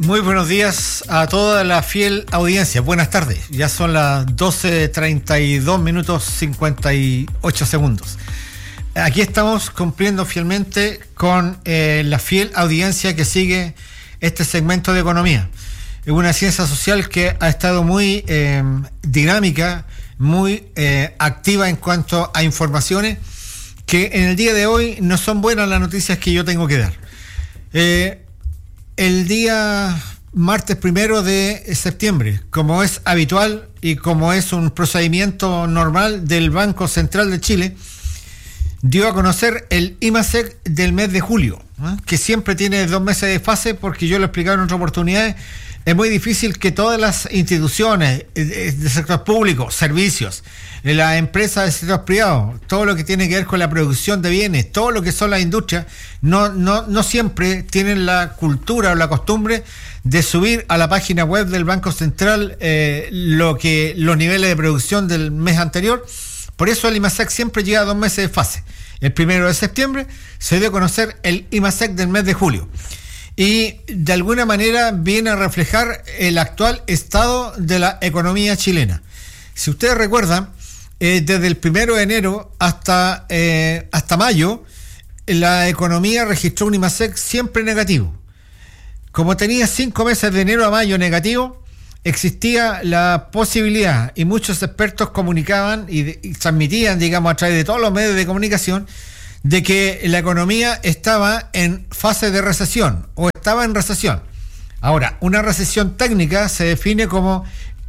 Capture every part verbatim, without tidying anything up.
Muy buenos días a toda la fiel audiencia. Buenas tardes. Ya son las doce treinta y dos minutos cincuenta y ocho segundos. Aquí estamos cumpliendo fielmente con eh, la fiel audiencia que sigue este segmento de economía. Es una ciencia social que ha estado muy eh, dinámica, muy eh, activa en cuanto a informaciones, que en el día de hoy no son buenas las noticias que yo tengo que dar. Eh, el día martes primero de septiembre, como es habitual y como es un procedimiento normal del Banco Central de Chile, dio a conocer el IMASEC del mes de julio, ¿eh? que siempre tiene dos meses de fase, porque yo lo he explicado en otras oportunidades. Es muy difícil que todas las instituciones del sector público, servicios, las empresas del sector privado, todo lo que tiene que ver con la producción de bienes, todo lo que son las industrias, no, no, no siempre tienen la cultura o la costumbre de subir a la página web del Banco Central eh, lo que los niveles de producción del mes anterior. Por eso el IMASEC siempre llega a dos meses de fase. El primero de septiembre se dio a conocer el IMASEC del mes de julio. Y de alguna manera viene a reflejar el actual estado de la economía chilena. Si ustedes recuerdan, eh, desde el primero de enero hasta, eh, hasta mayo, la economía registró un IMASEC siempre negativo. Como tenía cinco meses de enero a mayo negativo, existía la posibilidad, y muchos expertos comunicaban y, de, y transmitían, digamos, a través de todos los medios de comunicación, de que la economía estaba en fase de recesión o estaba en recesión. Ahora, una recesión técnica se define como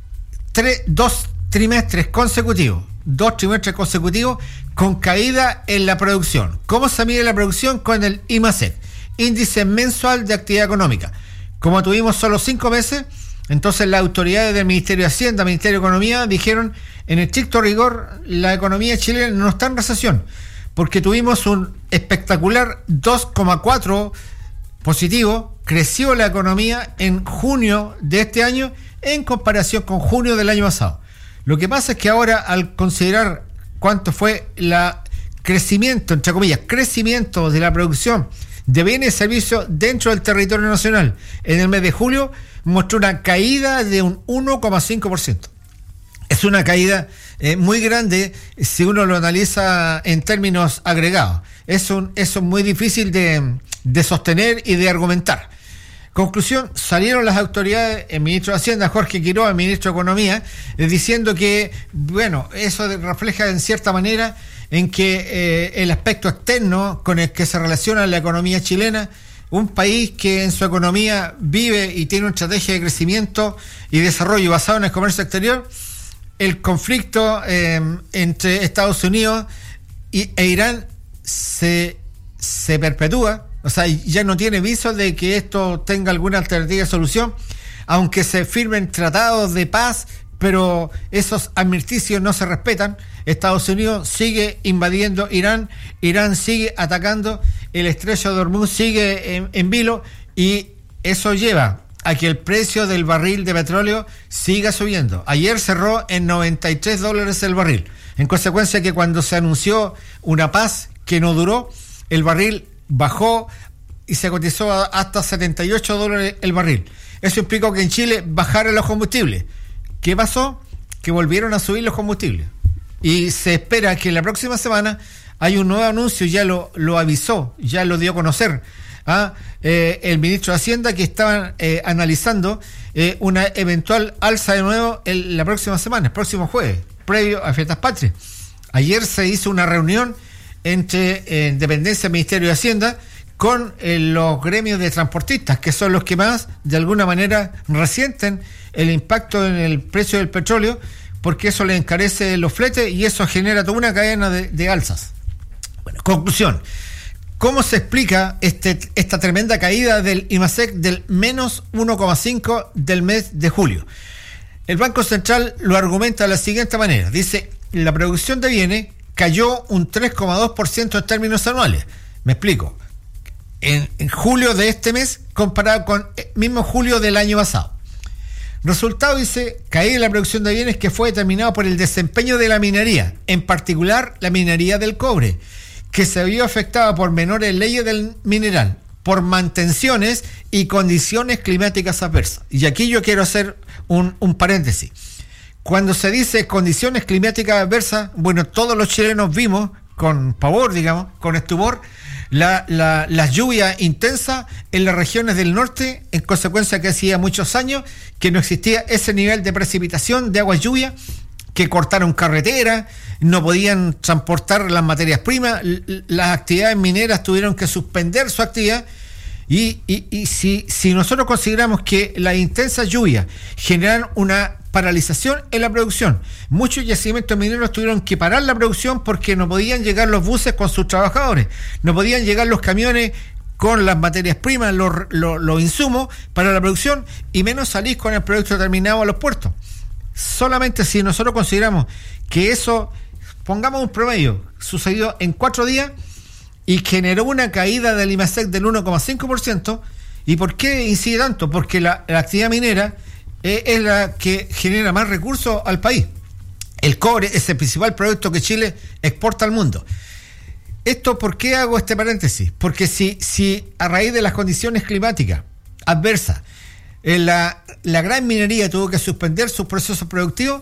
tres, dos trimestres consecutivos, dos trimestres consecutivos con caída en la producción. ¿Cómo se mide la producción? Con el IMASEC, índice mensual de actividad económica. Como tuvimos solo cinco meses, entonces las autoridades del Ministerio de Hacienda, Ministerio de Economía, dijeron, en estricto rigor, la economía chilena no está en recesión, porque tuvimos un espectacular dos coma cuatro positivo, creció la economía en junio de este año en comparación con junio del año pasado. Lo que pasa es que ahora, al considerar cuánto fue el crecimiento, entre comillas, crecimiento de la producción de bienes y servicios dentro del territorio nacional en el mes de julio, mostró una caída de un uno coma cinco por ciento. Es una caída eh, muy grande si uno lo analiza en términos agregados. Es un, eso es muy difícil de, de sostener y de argumentar. Conclusión, salieron las autoridades, el ministro de Hacienda, Jorge Quiroga, el ministro de Economía, eh, diciendo que, bueno, eso refleja en cierta manera en que eh, el aspecto externo con el que se relaciona la economía chilena, un país que en su economía vive y tiene una estrategia de crecimiento y desarrollo basado en el comercio exterior, el conflicto eh, entre Estados Unidos y, e Irán se, se perpetúa, o sea, ya no tiene viso de que esto tenga alguna alternativa de solución, aunque se firmen tratados de paz, pero esos armisticios no se respetan. Estados Unidos sigue invadiendo Irán, Irán sigue atacando, el estrecho de Hormuz sigue en, en vilo, y eso lleva a que el precio del barril de petróleo siga subiendo. Ayer cerró en noventa y tres dólares el barril, en consecuencia que cuando se anunció una paz que no duró, el barril bajó y se cotizó hasta setenta y ocho dólares el barril. Eso implicó que en Chile bajaran los combustibles. ¿Qué pasó? Que volvieron a subir los combustibles. Y se espera que la próxima semana hay un nuevo anuncio, ya lo, lo avisó, ya lo dio a conocer a eh, el ministro de Hacienda, que estaban eh, analizando eh, una eventual alza de nuevo el, la próxima semana, el próximo jueves, previo a Fiestas Patrias. Ayer se hizo una reunión entre eh, dependencia del Ministerio de Hacienda con eh, los gremios de transportistas, que son los que más, de alguna manera, resienten el impacto en el precio del petróleo, porque eso le encarece los fletes y eso genera toda una cadena de, de alzas. Bueno, conclusión. ¿Cómo se explica este, esta tremenda caída del IMASEC del menos uno coma cinco del mes de julio? El Banco Central lo argumenta de la siguiente manera. Dice, la producción de bienes cayó un tres coma dos por ciento en términos anuales. Me explico. En, en julio de este mes comparado con el mismo julio del año pasado. Resultado, dice, caída en la producción de bienes que fue determinado por el desempeño de la minería, en particular la minería del cobre, que se vio afectada por menores leyes del mineral, por mantenciones y condiciones climáticas adversas. Y aquí yo quiero hacer un, un paréntesis. Cuando se dice condiciones climáticas adversas, bueno, todos los chilenos vimos con pavor, digamos, con estupor, la, la, las lluvias intensas en las regiones del norte, en consecuencia que hacía muchos años que no existía ese nivel de precipitación, de agua lluvia, que cortaron carreteras, no podían transportar las materias primas, las actividades mineras tuvieron que suspender su actividad. Y, y, y si, si nosotros consideramos que la intensa lluvia generan una paralización en la producción, muchos yacimientos mineros tuvieron que parar la producción porque no podían llegar los buses con sus trabajadores, no podían llegar los camiones con las materias primas, los, los, los insumos para la producción, y menos salir con el producto terminado a los puertos. Solamente si nosotros consideramos que eso, pongamos un promedio, sucedió en cuatro días y generó una caída del IMASEC del uno coma cinco por ciento. ¿Y por qué incide tanto? Porque la, la actividad minera eh, es la que genera más recursos al país. El cobre es el principal producto que Chile exporta al mundo. ¿Esto por qué hago este paréntesis? Porque si, si a raíz de las condiciones climáticas adversas, eh, la, la gran minería tuvo que suspender sus procesos productivos,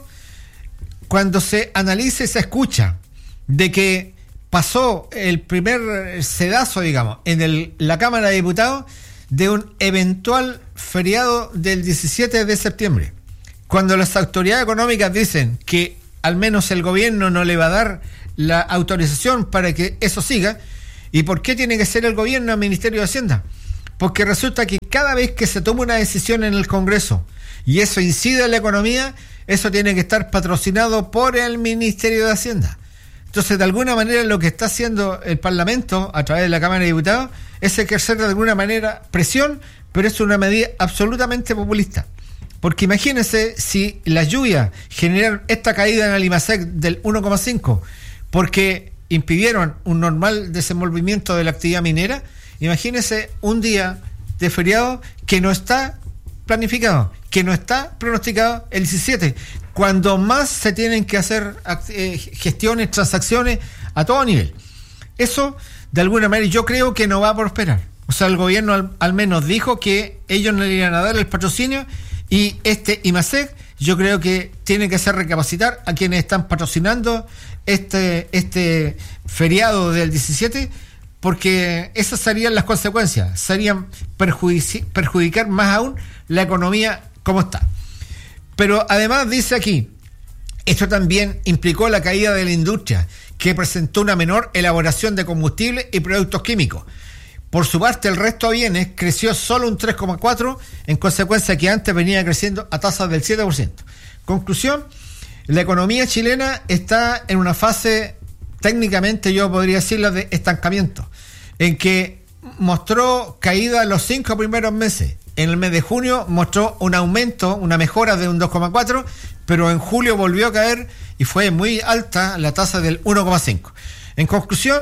cuando se analiza y se escucha de que pasó el primer sedazo, digamos, en el, la Cámara de Diputados de un eventual feriado del diecisiete de septiembre, cuando las autoridades económicas dicen que al menos el gobierno no le va a dar la autorización para que eso siga. ¿Y por qué tiene que ser el gobierno, el Ministerio de Hacienda? Porque resulta que cada vez que se toma una decisión en el Congreso y eso incide en la economía, eso tiene que estar patrocinado por el Ministerio de Hacienda. Entonces, de alguna manera, lo que está haciendo el Parlamento a través de la Cámara de Diputados es ejercer de alguna manera presión, pero es una medida absolutamente populista. Porque imagínense si las lluvias generaron esta caída en el IMASEC del uno coma cinco porque impidieron un normal desenvolvimiento de la actividad minera. Imagínense un día de feriado que no está planificado, que no está pronosticado el diecisiete, cuando más se tienen que hacer eh, gestiones, transacciones a todo nivel. Eso, de alguna manera, yo creo que no va a prosperar. O sea, el gobierno al, al menos dijo que ellos no le iban a dar el patrocinio, y este IMASEC yo creo que tiene que hacer recapacitar a quienes están patrocinando este, este feriado del diecisiete, porque esas serían las consecuencias, serían perjudici- perjudicar más aún la economía como está. Pero además dice aquí, esto también implicó la caída de la industria, que presentó una menor elaboración de combustibles y productos químicos. Por su parte, el resto de bienes creció solo un tres coma cuatro por ciento, en consecuencia que antes venía creciendo a tasas del siete por ciento. Conclusión, la economía chilena está en una fase, técnicamente yo podría decirlo, de estancamiento, en que mostró caída en los cinco primeros meses. En el mes de junio mostró un aumento, una mejora de un dos coma cuatro, pero en julio volvió a caer y fue muy alta la tasa del uno coma cinco. En conclusión,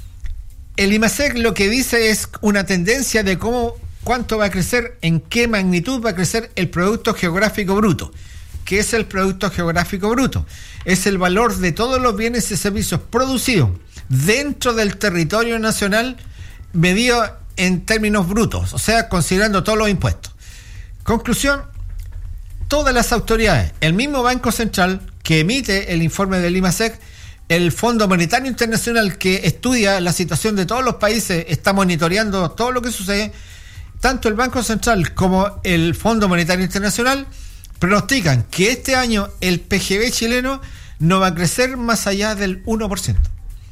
el IMASEC lo que dice es una tendencia de cómo, cuánto va a crecer, en qué magnitud va a crecer el Producto Geográfico Bruto. ¿Qué es el Producto Geográfico Bruto? Es el valor de todos los bienes y servicios producidos dentro del territorio nacional, medido en términos brutos, o sea, considerando todos los impuestos. Conclusión, todas las autoridades, el mismo Banco Central que emite el informe del IMASEC, el Fondo Monetario Internacional que estudia la situación de todos los países, está monitoreando todo lo que sucede, tanto el Banco Central como el Fondo Monetario Internacional pronostican que este año el P G B chileno no va a crecer más allá del uno por ciento.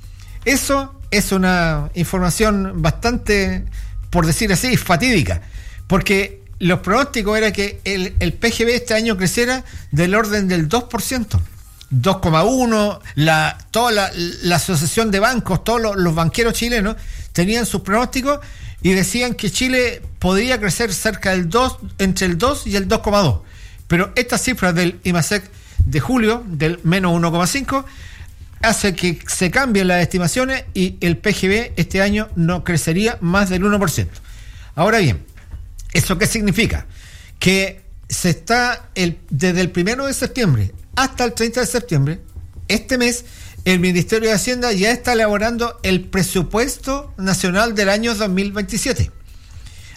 Eso es una información bastante, por decir así, fatídica, porque los pronósticos era que el, el P G B este año creciera del orden del dos por ciento. dos coma uno, la, toda la, la asociación de bancos, todos los, los banqueros chilenos tenían sus pronósticos y decían que Chile podría crecer cerca del dos, entre el dos y el dos coma dos. Pero estas cifras del IMASEC de julio, del menos uno coma cinco, hace que se cambien las estimaciones y el P G B este año no crecería más del uno por ciento. Ahora bien, ¿eso qué significa? Que se está el, desde el primero de septiembre hasta el treinta de septiembre, este mes, el Ministerio de Hacienda ya está elaborando el presupuesto nacional del año dos mil veintisiete.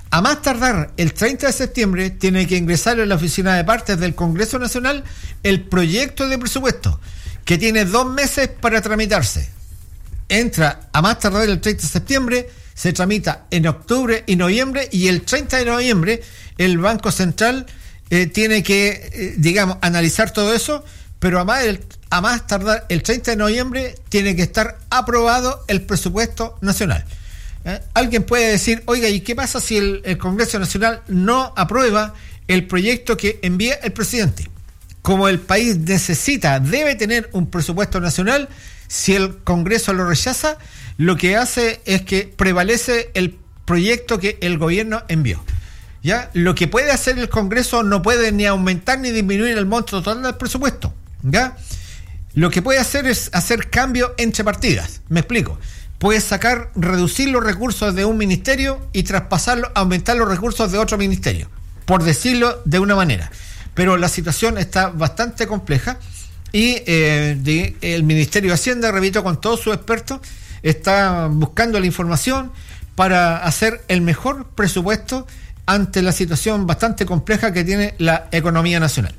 A más tardar el treinta de septiembre tiene que ingresar en la oficina de partes del Congreso Nacional el proyecto de presupuesto, que tiene dos meses para tramitarse. Entra a más tardar el treinta de septiembre, se tramita en octubre y noviembre, y el treinta de noviembre el Banco Central eh, tiene que, eh, digamos, analizar todo eso, pero a más, el, a más tardar el treinta de noviembre tiene que estar aprobado el presupuesto nacional. ¿Eh? Alguien puede decir, oiga, ¿y qué pasa si el, el Congreso Nacional no aprueba el proyecto que envía el presidente? Como el país necesita, debe tener un presupuesto nacional, si el Congreso lo rechaza, lo que hace es que prevalece el proyecto que el gobierno envió. ¿Ya? Lo que puede hacer el Congreso no puede ni aumentar ni disminuir el monto total del presupuesto. ¿Ya? Lo que puede hacer es hacer cambios entre partidas. Me explico. Puede sacar, reducir los recursos de un ministerio y traspasarlo, aumentar los recursos de otro ministerio, por decirlo de una manera. Pero la situación está bastante compleja y eh, de, el Ministerio de Hacienda, repito, con todos sus expertos, está buscando la información para hacer el mejor presupuesto ante la situación bastante compleja que tiene la economía nacional.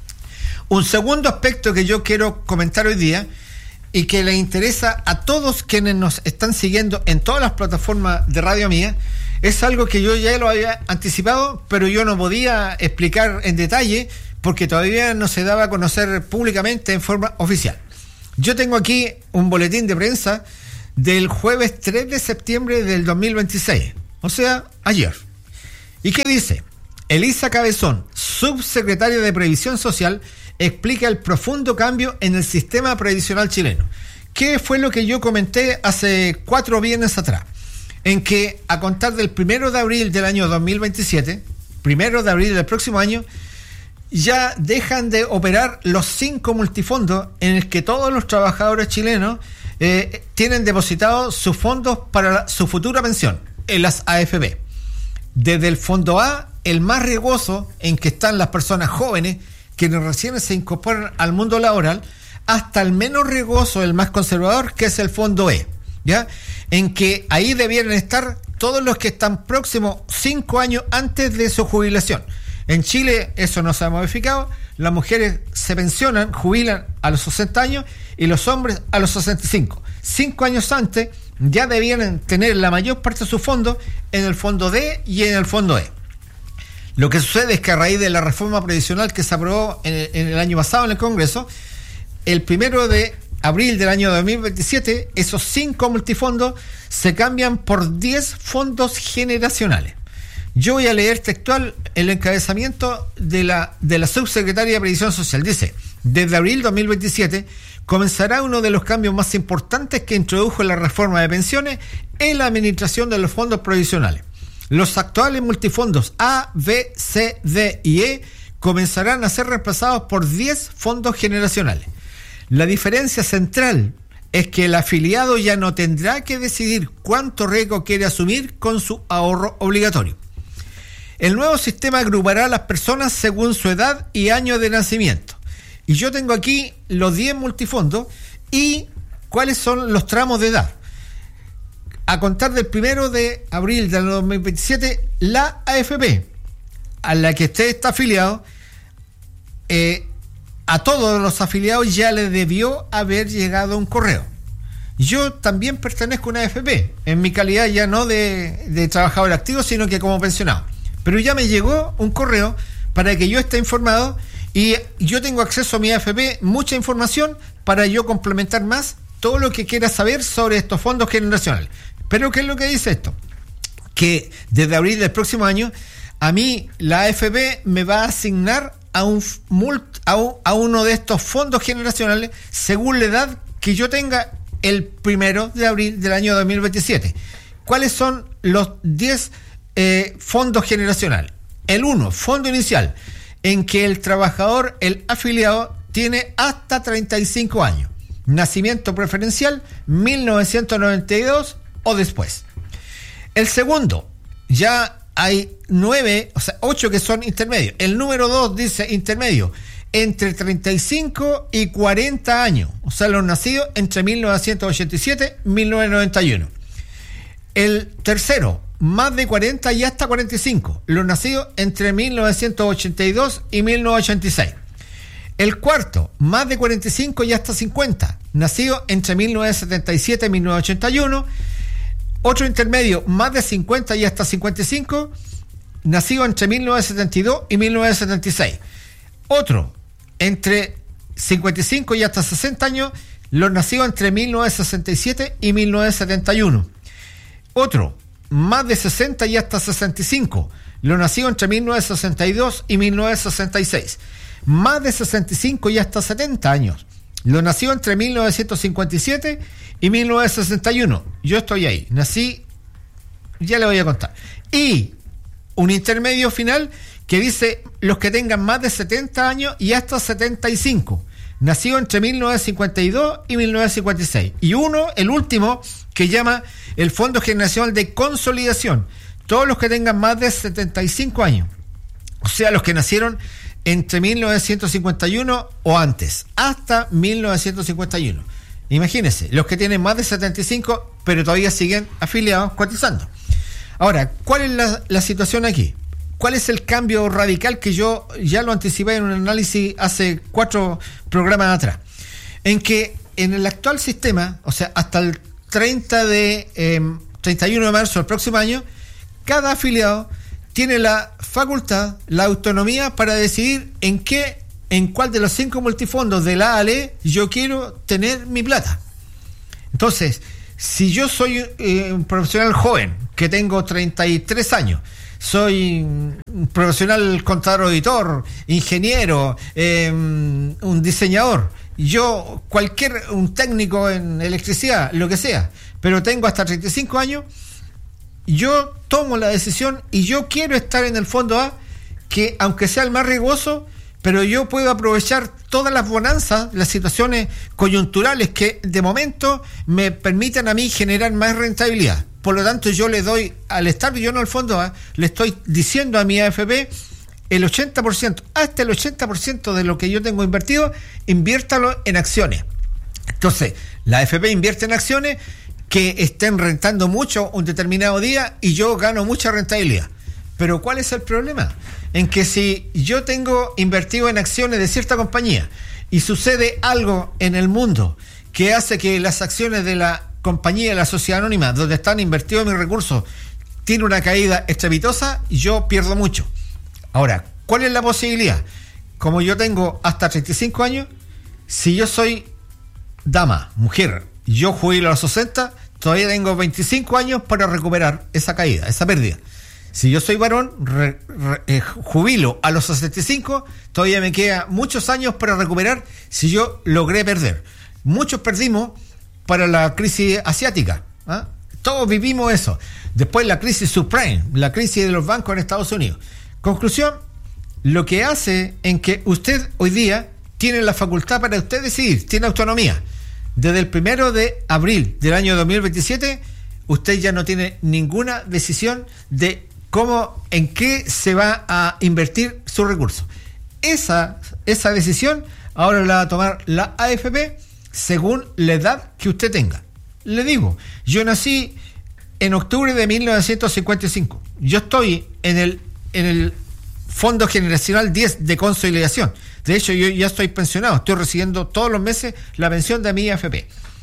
Un segundo aspecto que yo quiero comentar hoy día y que le interesa a todos quienes nos están siguiendo en todas las plataformas de Radio Mía, es algo que yo ya lo había anticipado, pero yo no podía explicar en detalle porque todavía no se daba a conocer públicamente en forma oficial. Yo tengo aquí un boletín de prensa del jueves tres de septiembre del dos mil veintiséis, o sea, ayer. ¿Y qué dice? Elisa Cabezón, subsecretaria de Previsión Social, explica el profundo cambio en el sistema previsional chileno. ¿Qué fue lo que yo comenté hace cuatro viernes atrás? En que a contar del primero de abril del año dos mil veintisiete, primero de abril del próximo año, ya dejan de operar los cinco multifondos en el que todos los trabajadores chilenos eh, tienen depositados sus fondos para la, su futura pensión en las A F P. Desde el fondo A, el más riesgoso, en que están las personas jóvenes quienes recién se incorporan al mundo laboral, hasta el menos riesgoso, el más conservador, que es el fondo E, ¿ya? En que ahí debieran estar todos los que están próximos cinco años antes de su jubilación. En Chile eso no se ha modificado, las mujeres se pensionan, jubilan a los sesenta años y los hombres a los sesenta y cinco. Cinco años antes ya debieran tener la mayor parte de sus fondos en el fondo D y en el fondo E. Lo que sucede es que a raíz de la reforma previsional que se aprobó en el, en el año pasado en el Congreso, el primero de abril del año dos mil veintisiete, esos cinco multifondos se cambian por diez fondos generacionales. Yo voy a leer textual el encabezamiento de la, de la subsecretaria de Previsión Social. Dice, desde abril dos mil veintisiete comenzará uno de los cambios más importantes que introdujo la reforma de pensiones en la administración de los fondos previsionales. Los actuales multifondos A, B, C, D y E comenzarán a ser reemplazados por diez fondos generacionales. La diferencia central es que el afiliado ya no tendrá que decidir cuánto riesgo quiere asumir con su ahorro obligatorio. El nuevo sistema agrupará a las personas según su edad y año de nacimiento. Y yo tengo aquí los diez multifondos y cuáles son los tramos de edad. A contar del primero de abril del dos mil veintisiete, la A F P, a la que usted está afiliado, eh, a todos los afiliados ya le debió haber llegado un correo. Yo también pertenezco a una A F P, en mi calidad ya no de, de trabajador activo, sino que como pensionado. Pero ya me llegó un correo para que yo esté informado y yo tengo acceso a mi A F P, mucha información para yo complementar más todo lo que quiera saber sobre estos fondos generacionales. Pero ¿qué es lo que dice esto? Que desde abril del próximo año, a mí la A F P me va a asignar a, un, a, un, a uno de estos fondos generacionales según la edad que yo tenga el primero de abril del año dos mil veintisiete. ¿Cuáles son los diez eh, fondos generacionales? El uno, fondo inicial, en que el trabajador, el afiliado, tiene hasta treinta y cinco años. Nacimiento preferencial, mil novecientos noventa y dos o después. El segundo, ya hay nueve, o sea, ocho que son intermedios. El número dos dice intermedio, entre treinta y cinco y cuarenta años, o sea, los nacidos entre mil novecientos ochenta y siete y mil novecientos noventa y uno. El tercero, más de cuarenta y hasta cuarenta y cinco, los nacidos entre mil novecientos ochenta y dos y mil novecientos ochenta y seis. El cuarto, más de cuarenta y cinco y hasta cincuenta, nacidos entre mil novecientos setenta y siete y mil novecientos ochenta y uno. Otro intermedio, más de cincuenta y hasta cincuenta y cinco, nacido entre mil novecientos setenta y dos y mil novecientos setenta y seis. Otro, entre cincuenta y cinco y hasta sesenta años, los nacidos entre mil novecientos sesenta y siete y mil novecientos setenta y uno. Otro, más de sesenta y hasta sesenta y cinco, los nacidos entre mil novecientos sesenta y dos y mil novecientos sesenta y seis. Más de sesenta y cinco y hasta setenta años, los nacidos entre mil novecientos cincuenta y siete y mil novecientos sesenta y uno. Yo estoy ahí, nací, ya le voy a contar. Y un intermedio final que dice los que tengan más de setenta años y hasta setenta y cinco, nacido entre mil novecientos cincuenta y dos y mil novecientos cincuenta y seis. Y uno, el último, que llama el Fondo Generacional de Consolidación, todos los que tengan más de setenta y cinco años, o sea, los que nacieron entre mil novecientos cincuenta y uno o antes, hasta mil novecientos cincuenta y uno. Imagínense, los que tienen más de setenta y cinco, pero todavía siguen afiliados, cotizando. Ahora, ¿cuál es la, la situación aquí? ¿Cuál es el cambio radical que yo ya lo anticipé en un análisis hace cuatro programas atrás? En que en el actual sistema, o sea, hasta el treinta de, eh, treinta y uno de marzo del próximo año, cada afiliado tiene la facultad, la autonomía para decidir en qué, en cuál de los cinco multifondos de la A L E yo quiero tener mi plata. Entonces, si yo soy eh, un profesional joven, que tengo treinta y tres años, soy un profesional contador auditor, ingeniero, eh, un diseñador, yo cualquier, un técnico en electricidad, lo que sea, pero tengo hasta treinta y cinco años, yo tomo la decisión y yo quiero estar en el fondo A, que aunque sea el más riesgoso, pero yo puedo aprovechar todas las bonanzas, las situaciones coyunturales que de momento me permitan a mí generar más rentabilidad. Por lo tanto, yo le doy, al estar yo en el fondo A, le estoy diciendo a mi A F P, el ochenta por ciento, hasta el ochenta por ciento de lo que yo tengo invertido, inviértalo en acciones. Entonces, la A F P invierte en acciones que estén rentando mucho un determinado día y yo gano mucha rentabilidad. Pero ¿cuál es el problema? En que si yo tengo invertido en acciones de cierta compañía y sucede algo en el mundo que hace que las acciones de la compañía, de la sociedad anónima, donde están invertidos mis recursos, tiene una caída estrepitosa, yo pierdo mucho. Ahora, ¿cuál es la posibilidad? Como yo tengo hasta treinta y cinco años, si yo soy dama, mujer, yo jubilo a los sesenta, todavía tengo veinticinco años para recuperar esa caída, esa pérdida. Si yo soy varón, re, re, eh, jubilo a los sesenta y cinco, todavía me queda muchos años para recuperar si yo logré perder. Muchos perdimos para la crisis asiática, ¿eh? Todos vivimos eso. Después la crisis subprime, la crisis de los bancos en Estados Unidos. Conclusión, lo que hace en que usted hoy día tiene la facultad para usted decidir, tiene autonomía. Desde el primero de abril del año dos mil veintisiete, usted ya no tiene ninguna decisión de cómo, en qué se va a invertir su recurso. Esa, esa decisión ahora la va a tomar la A F P según la edad que usted tenga. Le digo, yo nací en octubre de mil novecientos cincuenta y cinco. Yo estoy en el, en el Fondo Generacional diez de consolidación. De hecho, yo ya estoy pensionado, estoy recibiendo todos los meses la pensión de mi A F P.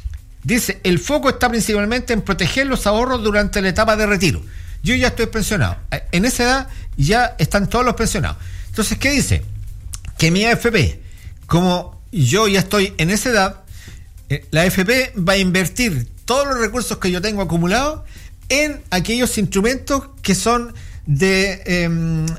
Dice, el foco está principalmente en proteger los ahorros durante la etapa de retiro. Yo ya estoy pensionado. En esa edad ya están todos los pensionados. Entonces, ¿qué dice? Que mi A F P, como yo ya estoy en esa edad, la A F P va a invertir todos los recursos que yo tengo acumulados en aquellos instrumentos que son de, eh,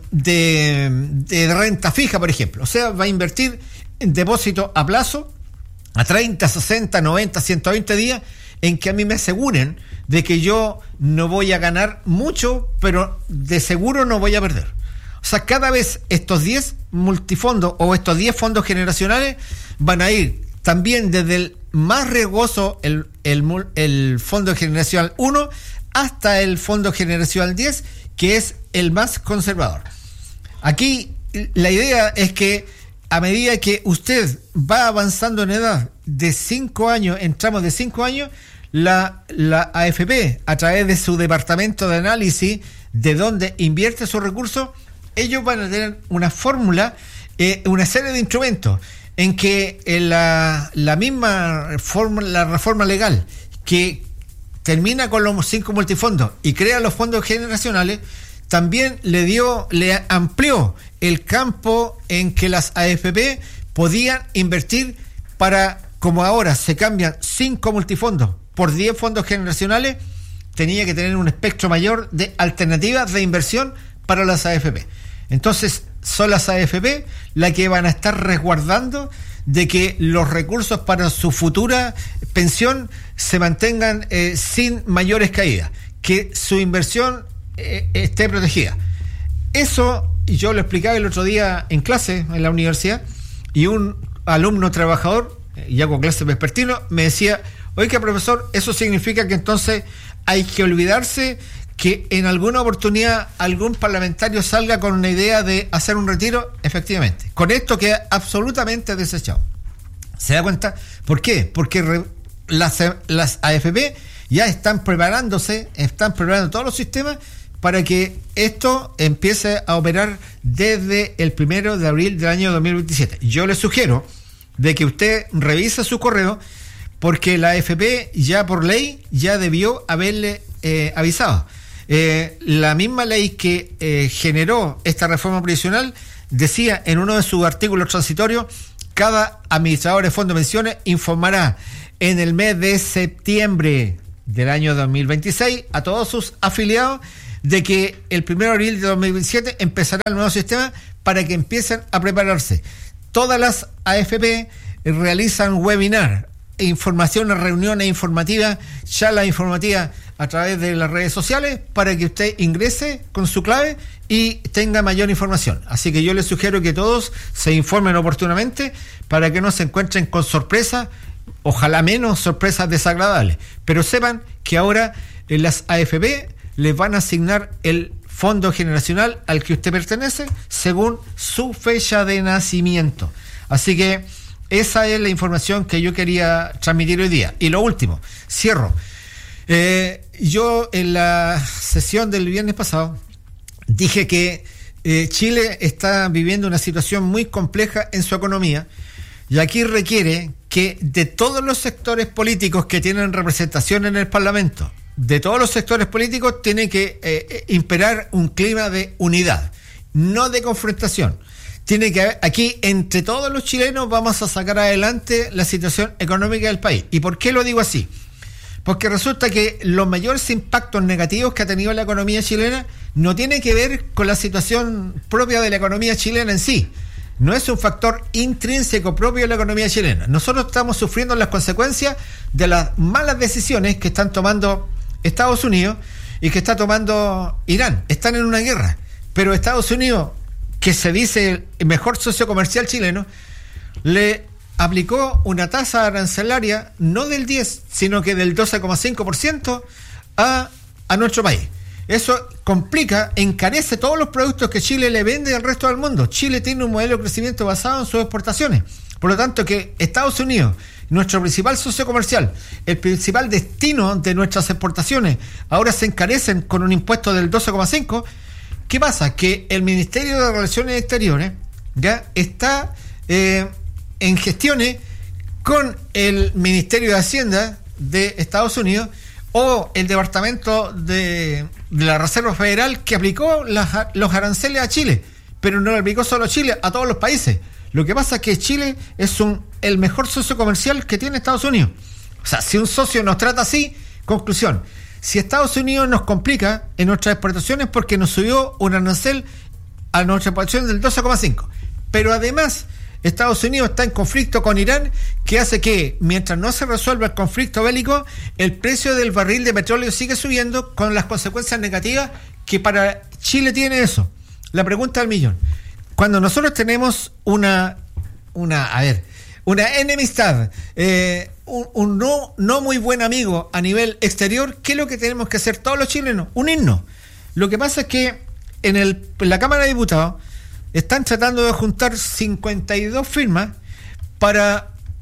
de, de renta fija, por ejemplo. O sea, va a invertir en depósito a plazo, a treinta, sesenta, noventa, ciento veinte días, en que a mí me aseguren de que yo no voy a ganar mucho, pero de seguro no voy a perder. O sea, cada vez estos diez multifondos o estos diez fondos generacionales van a ir también desde el más riesgoso, el, el, el Fondo Generacional uno, hasta el Fondo Generacional diez, que es el más conservador. Aquí la idea es que a medida que usted va avanzando en edad de cinco años, en tramos de cinco años, la, la A F P, a través de su departamento de análisis de dónde invierte sus recursos, ellos van a tener una fórmula, eh, una serie de instrumentos en que en la, la misma reforma, la reforma legal que termina con los cinco multifondos y crea los fondos generacionales, también le dio, le amplió el campo en que las A F P podían invertir para, como ahora se cambian cinco multifondos por diez fondos generacionales, tenía que tener un espectro mayor de alternativas de inversión para las A F P. Entonces, son las A F P las que van a estar resguardando de que los recursos para su futura pensión se mantengan eh, sin mayores caídas, que su inversión eh, esté protegida. Eso yo lo explicaba el otro día en clase en la universidad, y un alumno trabajador, y hago clase vespertino, me decía: oiga, profesor, eso significa que entonces hay que olvidarse que en alguna oportunidad algún parlamentario salga con una idea de hacer un retiro. Efectivamente, con esto queda absolutamente desechado. ¿Se da cuenta? ¿Por qué? Porque re, las, las A F P ya están preparándose, están preparando todos los sistemas para que esto empiece a operar desde el primero de abril del año dos mil veintisiete. Yo le sugiero de que usted revise su correo, porque la A F P ya por ley ya debió haberle eh, avisado. Eh, la misma ley que eh, generó esta reforma previsional decía en uno de sus artículos transitorios: cada administrador de fondo de pensiones informará en el mes de septiembre del año dos mil veintiséis a todos sus afiliados de que el primero de abril de dos mil veintisiete empezará el nuevo sistema, para que empiecen a prepararse. Todas las A F P realizan webinar, informaciones, reuniones informativas, charlas informativas a través de las redes sociales, para que usted ingrese con su clave y tenga mayor información. Así que yo les sugiero que todos se informen oportunamente para que no se encuentren con sorpresas, ojalá menos sorpresas desagradables, pero sepan que ahora en las A F P les van a asignar el fondo generacional al que usted pertenece según su fecha de nacimiento. Así que esa es la información que yo quería transmitir hoy día. Y lo último, cierro. Eh, yo en la sesión del viernes pasado dije que eh, Chile está viviendo una situación muy compleja en su economía, y aquí requiere que de todos los sectores políticos que tienen representación en el Parlamento, de todos los sectores políticos, tiene que eh, imperar un clima de unidad, no de confrontación. Tiene que haber, aquí entre todos los chilenos vamos a sacar adelante la situación económica del país. ¿Y por qué lo digo así? Porque resulta que los mayores impactos negativos que ha tenido la economía chilena no tienen que ver con la situación propia de la economía chilena en sí. No es un factor intrínseco propio de la economía chilena. Nosotros estamos sufriendo las consecuencias de las malas decisiones que están tomando Estados Unidos y que está tomando Irán. Están en una guerra, pero Estados Unidos, que se dice el mejor socio comercial chileno, le aplicó una tasa arancelaria no del diez, sino que del doce coma cinco por ciento a, a nuestro país. Eso complica, encarece todos los productos que Chile le vende al resto del mundo. Chile tiene un modelo de crecimiento basado en sus exportaciones. Por lo tanto, que Estados Unidos, nuestro principal socio comercial, el principal destino de nuestras exportaciones, ahora se encarecen con un impuesto del doce coma cinco. ¿Qué pasa? Que el Ministerio de Relaciones Exteriores ya está eh, en gestiones con el Ministerio de Hacienda de Estados Unidos o el Departamento de, de la Reserva Federal, que aplicó las, los aranceles a Chile, pero no lo aplicó solo a Chile, a todos los países. Lo que pasa es que Chile es un, el mejor socio comercial que tiene Estados Unidos. O sea, si un socio nos trata así, conclusión: si Estados Unidos nos complica en nuestras exportaciones porque nos subió un arancel a nuestra exportación del doce coma cinco, pero además Estados Unidos está en conflicto con Irán, que hace que mientras no se resuelva el conflicto bélico, el precio del barril de petróleo sigue subiendo, con las consecuencias negativas que para Chile tiene eso. La pregunta del millón: cuando nosotros tenemos una una a ver una enemistad, eh, un, un no, no muy buen amigo a nivel exterior, ¿qué es lo que tenemos que hacer todos los chilenos? Unirnos. Lo que pasa es que en, el, en la Cámara de Diputados están tratando de juntar cincuenta y dos firmas para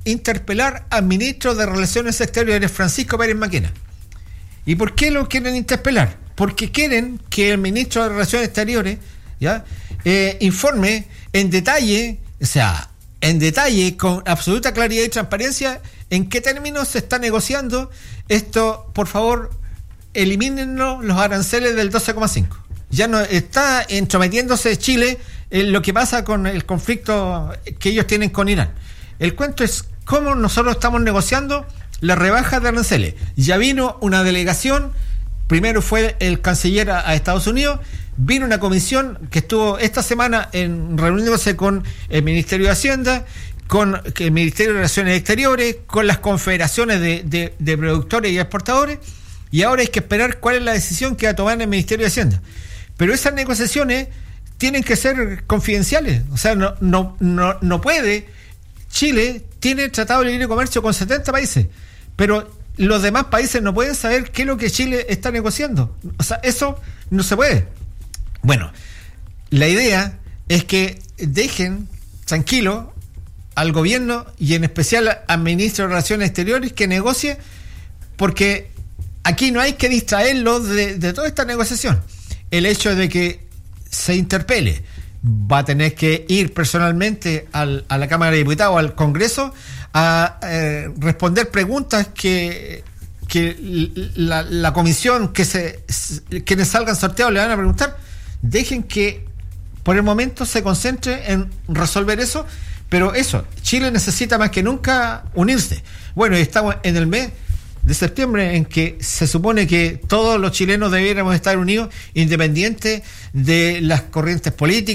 interpelar al ministro de Relaciones Exteriores, Francisco Pérez Maquena. ¿Y por qué lo quieren interpelar? Porque quieren que el ministro de Relaciones Exteriores ¿ya? Eh, informe en detalle, o sea, en detalle, con absoluta claridad y transparencia, en qué términos se está negociando esto. Por favor, elimínenlo los aranceles del doce coma cinco. Ya no está entrometiéndose Chile en lo que pasa con el conflicto que ellos tienen con Irán. El cuento es cómo nosotros estamos negociando la rebaja de aranceles. Ya vino una delegación, primero fue el canciller a, a Estados Unidos, vino una comisión que estuvo esta semana en, reuniéndose con el Ministerio de Hacienda, con el Ministerio de Relaciones Exteriores, con las confederaciones de, de, de productores y exportadores, y ahora hay que esperar cuál es la decisión que va a tomar el Ministerio de Hacienda. Pero esas negociaciones tienen que ser confidenciales, o sea, no, no, no, no puede. Chile tiene tratado de libre comercio con setenta países, pero los demás países no pueden saber qué es lo que Chile está negociando. O sea, eso no se puede. Bueno, la idea es que dejen tranquilo al gobierno y en especial al ministro de Relaciones Exteriores que negocie, porque aquí no hay que distraerlo de, de toda esta negociación. El hecho de que se interpele, va a tener que ir personalmente al, a la Cámara de Diputados, al Congreso, a eh, responder preguntas que, que la, la comisión, que se quienes salgan sorteados le van a preguntar. Dejen que por el momento se concentre en resolver eso, pero eso, Chile necesita más que nunca unirse. Bueno, estamos en el mes de septiembre en que se supone que todos los chilenos debiéramos estar unidos, independiente de las corrientes políticas.